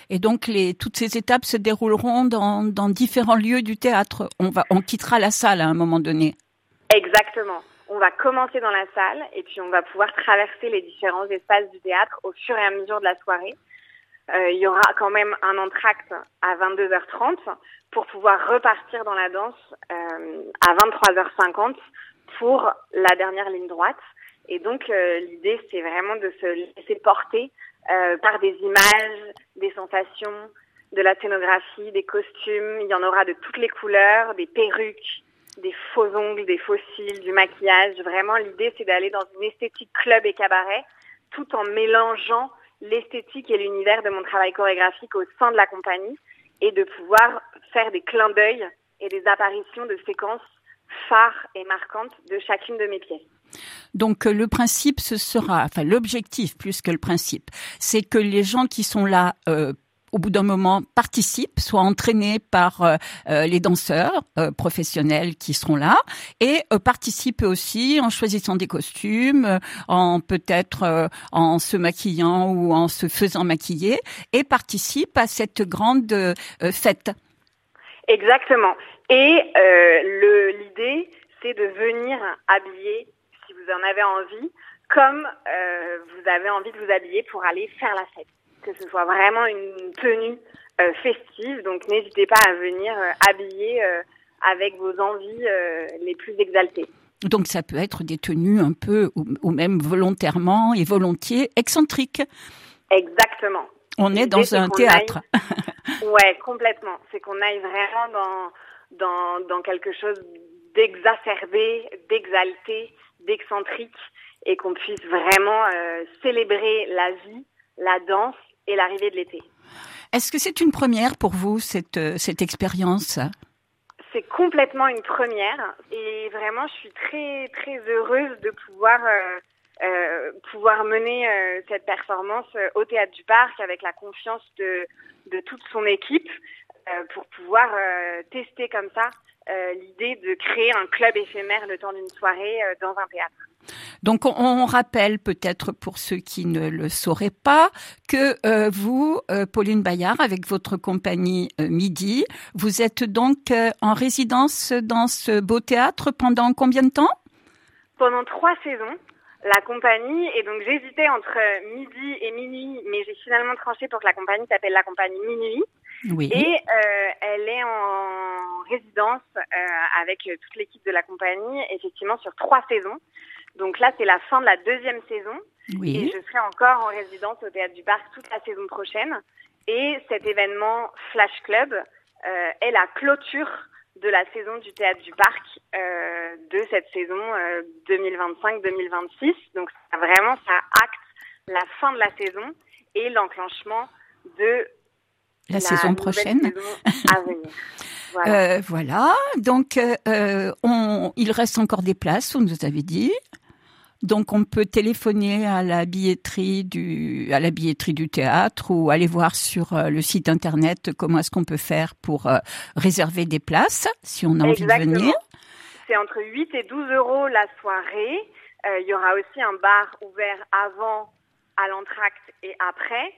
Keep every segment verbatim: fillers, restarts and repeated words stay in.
Et donc, les, toutes ces étapes se dérouleront dans, dans différents lieux du théâtre. On va, on quittera la salle à un moment donné. Exactement. On va commencer dans la salle et puis on va pouvoir traverser les différents espaces du théâtre au fur et à mesure de la soirée. Euh, il y aura quand même un entracte à vingt-deux heures trente pour pouvoir repartir dans la danse euh, à vingt-trois heures cinquante pour la dernière ligne droite. Et donc, euh, l'idée, c'est vraiment de se laisser porter euh, par des images, des sensations, de la scénographie, des costumes. Il y en aura de toutes les couleurs, des perruques, des faux ongles, des faux cils, du maquillage. Vraiment, l'idée, c'est d'aller dans une esthétique club et cabaret, tout en mélangeant l'esthétique et l'univers de mon travail chorégraphique au sein de la compagnie et de pouvoir faire des clins d'œil et des apparitions de séquences phares et marquantes de chacune de mes pièces. Donc le principe, ce sera, enfin l'objectif plus que le principe, c'est que les gens qui sont là euh, au bout d'un moment participent, soient entraînés par euh, les danseurs euh, professionnels qui seront là et euh, participent aussi en choisissant des costumes, euh, en peut-être euh, en se maquillant ou en se faisant maquiller et participent à cette grande euh, fête. Exactement. Et euh, le, l'idée, c'est de venir habiller, si vous en avez envie, comme euh, vous avez envie de vous habiller pour aller faire la fête. Que ce soit vraiment une tenue euh, festive, donc n'hésitez pas à venir euh, habiller euh, avec vos envies euh, les plus exaltées. Donc ça peut être des tenues un peu, ou, ou même volontairement et volontiers excentriques. Exactement. On est dans un théâtre. Aille... Ouais, complètement. C'est qu'on aille vraiment dans, dans, dans quelque chose d'exacerbé, d'exalté, d'excentrique, et qu'on puisse vraiment euh, célébrer la vie, la danse et l'arrivée de l'été. Est-ce que c'est une première pour vous, cette, cette expérience ? C'est complètement une première et vraiment je suis très très heureuse de pouvoir euh, euh, pouvoir mener euh, cette performance euh, au Théâtre du Parc avec la confiance de, de toute son équipe euh, pour pouvoir euh, tester comme ça euh, l'idée de créer un club éphémère le temps d'une soirée euh, dans un théâtre. Donc, on, on rappelle peut-être pour ceux qui ne le sauraient pas que euh, vous, euh, Pauline Bayard, avec votre compagnie euh, Midi, vous êtes donc euh, en résidence dans ce beau théâtre pendant combien de temps ? Pendant trois saisons, la compagnie, et donc j'hésitais entre Midi et Minuit, mais j'ai finalement tranché pour que la compagnie s'appelle la compagnie Minuit. Oui. Et euh, elle est en résidence euh, avec toute l'équipe de la compagnie, effectivement sur trois saisons. Donc là, c'est la fin de la deuxième saison. Oui. Et je serai encore en résidence au Théâtre du Parc toute la saison prochaine. Et cet événement Flash Club euh, est la clôture de la saison du Théâtre du Parc euh, de cette saison euh, deux mille vingt-cinq deux mille vingt-six. Donc ça, vraiment, ça acte la fin de la saison et l'enclenchement de la, la saison prochaine saison à venir. Voilà. Euh, voilà. Donc, euh, on, il reste encore des places, vous nous avez dit. Donc, on peut téléphoner à la billetterie du, à la billetterie du théâtre ou aller voir sur euh, le site internet comment est-ce qu'on peut faire pour euh, réserver des places si on a Exactement. envie de venir. C'est entre huit et douze euros la soirée. Euh, il y aura aussi un bar ouvert avant, à l'entracte et après.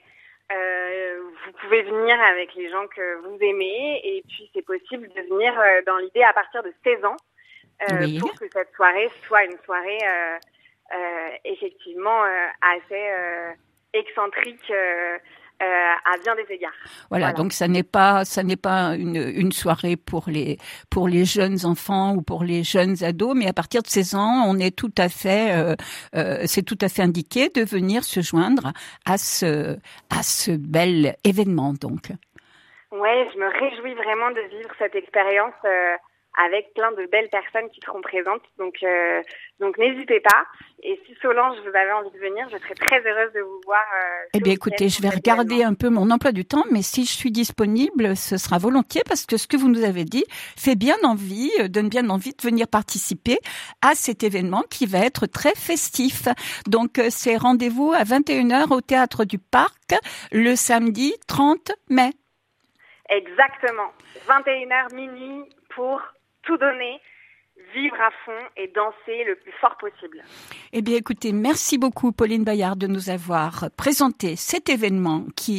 Euh, vous pouvez venir avec les gens que vous aimez et puis c'est possible de venir euh, dans l'idée à partir de seize ans euh, oui. pour que cette soirée soit une soirée euh, euh, effectivement euh, assez euh, excentrique euh, euh, à bien des égards. Voilà, voilà, donc ça n'est pas ça n'est pas une, une soirée pour les pour les jeunes enfants ou pour les jeunes ados, mais à partir de seize ans, on est tout à fait euh, euh, c'est tout à fait indiqué de venir se joindre à ce à ce bel événement donc. Ouais, je me réjouis vraiment de vivre cette expérience euh, avec plein de belles personnes qui seront présentes. Donc, euh, donc n'hésitez pas. Et si Solange, vous avez envie de venir, je serai très heureuse de vous voir. Euh, eh bien, écoutez, je vais regarder événement. un peu mon emploi du temps, mais si je suis disponible, ce sera volontiers parce que ce que vous nous avez dit fait bien envie, donne bien envie de venir participer à cet événement qui va être très festif. Donc, c'est rendez-vous à vingt et une heures au Théâtre du Parc le samedi trente mai. Exactement. vingt et une heures minuit pour tout donner, vivre à fond et danser le plus fort possible. Eh bien, écoutez, merci beaucoup Pauline Bayard de nous avoir présenté cet événement qui